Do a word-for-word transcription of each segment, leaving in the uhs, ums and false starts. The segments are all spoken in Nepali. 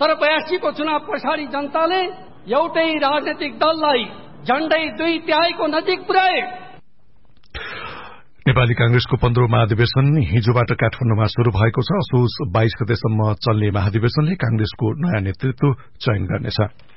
तर बयासी को चुनाव पछाडि जनताले एउटै राजनीतिक दललाई झण्डै दुई तिहाईको नजिक पुर्याए। नेपाली कांग्रेसको पन्ध्रौं महाधिवेशन हिजोबाट काठमाडौँमा शुरू भएको छ। असोज बाइस गतेसम्म चल्ने महाधिवेशनले कांग्रेसको नयाँ नेतृत्व चयन गर्नेछ।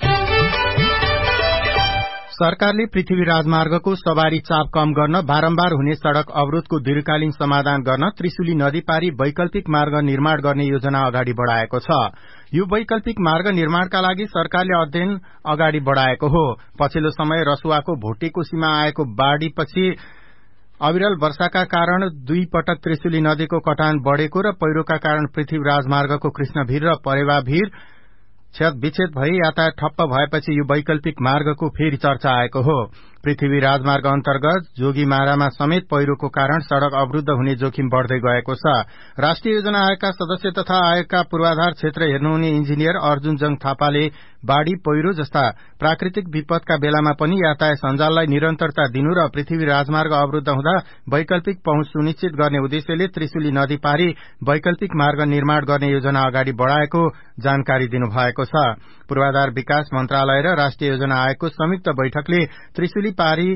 सरकारले पृथ्वी राजमार्गको सवारी चाप कम गर्न, बारम्बार हुने सड़क अवरोधको दीर्घकालीन समाधान गर्न त्रिशुली नदी पारी वैकल्पिक मार्ग निर्माण गर्ने योजना अगाडि बढ़ाएको छ। यो वैकल्पिक मार्ग निर्माणका लागि सरकारले अध्ययन अगाडि बढ़ाएको हो। पछिल्लो समय रसुवाको भोटेकोसीमा आएको बाढ़ीपछि अविरल वर्षाका कारण दुई पटक त्रिशुली नदीको कटान बढ़ेको र पहिरोका कारण पृथ्वी राजमार्गको कृष्णभिर र परेवाभिर क्षत विच्छेद भई यातायात ठप्प भएपछि यो वैकल्पिक मार्गको फेरि चर्चा आएको हो। पृथ्वी राजमार्ग अन्तर्गत जोगीमारामा समेत पहिरोको कारण सड़क अवरूद्ध हुने जोखिम बढ़दै गएको छ। राष्ट्रिय योजना आयोगका सदस्य तथा आयोगका पूर्वाधार क्षेत्र हेर्नुहुने इन्जिनियर अर्जुन जङ थापाले बाढ़ी पहिरो जस्ता प्राकृतिक विपदका बेलामा पनि यातायात सञ्जाललाई निरन्तरता दिनु र पृथ्वी राजमार्ग अवरूद्ध हुँदा वैकल्पिक पहुँच सुनिश्चित गर्ने उद्देश्यले त्रिशुली नदी पारी वैकल्पिक मार्ग निर्माण गर्ने योजना अगाडि बढ़ाएको जानकारी दिनुभएको छ। पूर्वाधार विकास मन्त्रालय र राष्ट्रिय योजना आयोगको संयुक्त बैठकले त्रिशुली पारी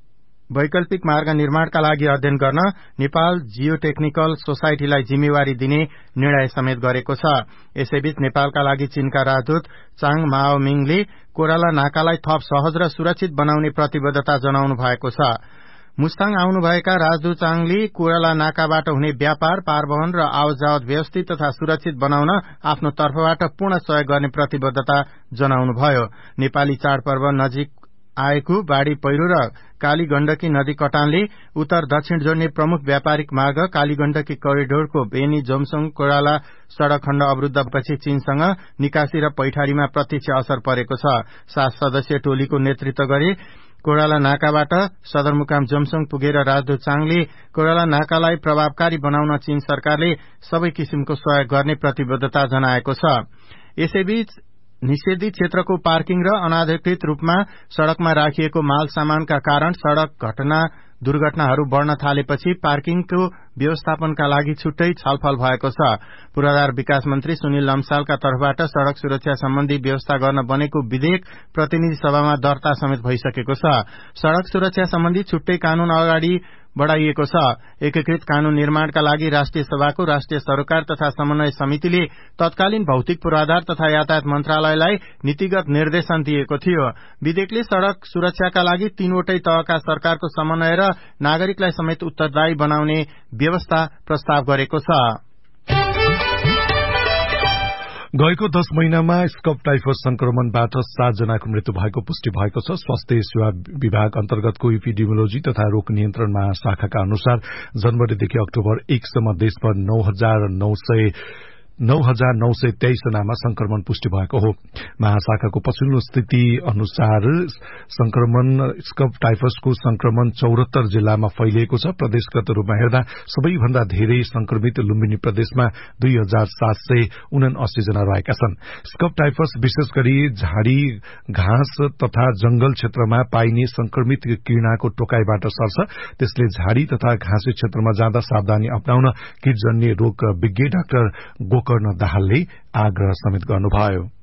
वैकल्पिक मार्ग निर्माणका लागि अध्ययन गर्न नेपाल जियोटेक्निकल सोसाइटीलाई जिम्मेवारी दिने निर्णय समेत गरेको छ। यसैबीच नेपालका लागि चीनका राजदूत चाङ माओमिङले कोराला नाकालाई थप सहज र सुरक्षित बनाउने प्रतिबद्धता जनाउनु भएको छ। मुस्ताङ आउनुभएका राजदूत चाङले कोराला नाकाबाट हुने व्यापार, पारवहन र आवतजावत व्यवस्थित तथा सुरक्षित बनाउन आफ्नो तर्फबाट पूर्ण सहयोग गर्ने प्रतिबद्धता जनाउनुभयो। नेपाली चाडपर्व नजिक आएको बाढ़ी पहिरो र काली गण्डकी नदी कटानले उत्तर दक्षिण जोड्ने प्रमुख व्यापारिक मार्ग काली गण्डकी करिडोरको बेनी जोमसोङ कोराला सड़क खण्ड अवरूद्ध पछि चीनसँग निकासी र पैठारीमा प्रत्यक्ष असर परेको छ। सात सदस्यीय टोलीको नेतृत्व गरी कोराला नाकाबाट सदरमुकाम जोमसोङ पुगेर राजदूत चाङले कोराला नाकालाई प्रभावकारी बनाउन चीन सरकारले सबै किसिमको सहयोग गर्ने प्रतिबद्धता जनाएको छ। यसैबीच निषेधित क्षेत्रको पार्किङ र अनाधिकृत रूपमा सड़कमा राखिएको माल सामानका कारण सड़क घटना दुर्घटनाहरू बढ़न थालेपछि पार्किङको व्यवस्थापनका लागि छुट्टै छलफल भएको छ। पूर्वाधार विकास मन्त्री सुनिल लम्सालका तर्फबाट सड़क सुरक्षा सम्बन्धी व्यवस्था गर्न बनेको विधेयक प्रतिनिधि सभामा दर्ता समेत भइसकेको छ। सड़क सुरक्षा सम्बन्धी छुट्टै कानून अगाडि बढ़ाइएको छ। एकीकृत कानून निर्माणका लागि राष्ट्रिय सभाको राष्ट्रिय सरोकार तथा समन्वय समितिले तत्कालीन भौतिक पूर्वाधार तथा यातायात मन्त्रालयलाई नीतिगत निर्देशन दिएको थियो। विधेयकले सड़क सुरक्षाका लागि तीनवटै तहका सरकारको समन्वय र नागरिकलाई समेत उत्तरदायी बनाउने व्यवस्था प्रस्ताव गरेको छ। गएको दश महिनामा स्कब टाइफस संक्रमणबाट सात जनाको मृत्यु भएको पुष्टि भएको छ। स्वास्थ्य सेवा विभाग अन्तर्गतको इपिडेमियोलोजी तथा रोग नियन्त्रण महाशाखाका अनुसार जनवरीदेखि अक्टोबर एकसम्म देशभर नौ हजार नौ सय नौ हजार नौ सय तेइस जनामा संक्रमण पुष्टि भएको हो। महाशाखाको पछिल्लो स्थिति अनुसार संक्रमण स्कब टाइफसको संक्रमण चौरात्तर जिल्लामा फैलिएको छ। प्रदेशगत रूपमा हेर्दा सबैभन्दा धेरै संक्रमित लुम्बिनी प्रदेशमा दुई हजार सात सय उनासी जना रहेका छन्। स्कब टाइफस विशेष गरी झाडी, घाँस तथा जंगल क्षेत्रमा पाइने संक्रमित कीड़ाको टोकाईबाट सर्छ। त्यसले झाडी तथा घाँसे क्षेत्रमा जाँदा सावधानी अपनाउन कीटजन्य रोग विज्ञ डाक्टर गोकर्ण दाहालले आग्रह समेत गर्नुभयो।